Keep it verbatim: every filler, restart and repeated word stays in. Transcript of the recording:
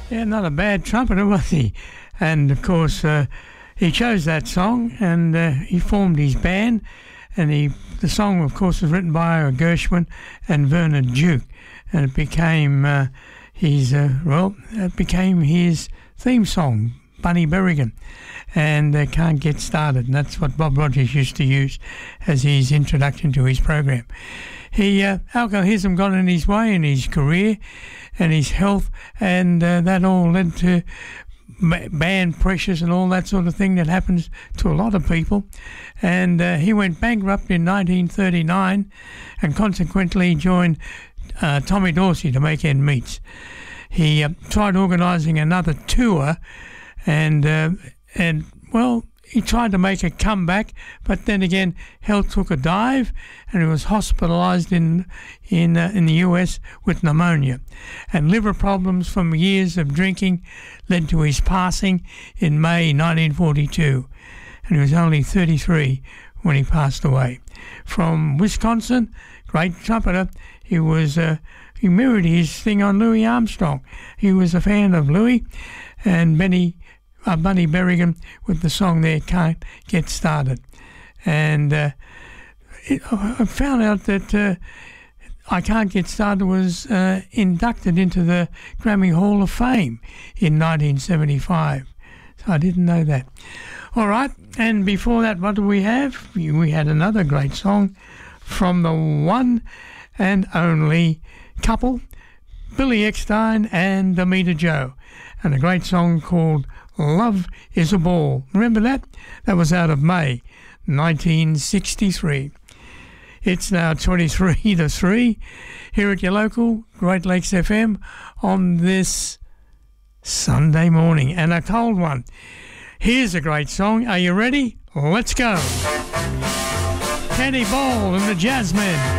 Yeah, not a bad trumpeter, was he? And of course, uh, he chose that song, and uh, he formed his band. And he, the song, of course, was written by Gershwin and Werner Duke, and it became uh, his uh, well, it became his theme song, Bunny Berrigan, and uh, Can't Get Started, and that's what Bob Rogers used to use as his introduction to his program. He uh, alcoholism got in his way in his career and his health, and uh, that all led to band pressures and all that sort of thing that happens to a lot of people. And uh, he went bankrupt in nineteen thirty-nine, and consequently joined uh, Tommy Dorsey to make ends meet. He uh, tried organising another tour, and uh, and well, he tried to make a comeback, but then again, health took a dive, and he was hospitalised in in uh, in the U S with pneumonia, and liver problems from years of drinking led to his passing in May nineteen forty-two, and he was only thirty-three when he passed away. From Wisconsin, great trumpeter. He was uh, he mirrored his thing on Louis Armstrong. He was a fan of Louis, and Benny. Uh, Bunny Berrigan with the song there, Can't Get Started. And uh, it, I found out that uh, I Can't Get Started was uh, inducted into the Grammy Hall of Fame in nineteen seventy-five. So I didn't know that. All right, and before that, what do we have? We had another great song from the one and only couple, Billy Eckstine and Amita Joe, and a great song called Love is a Ball. Remember that? That was out of May nineteen sixty-three. It's now twenty-three to three here at your local Great Lakes F M on this Sunday morning, and a cold one. Here's a great song. Are you ready? Let's go. Kenny Ball and the Jazzmen.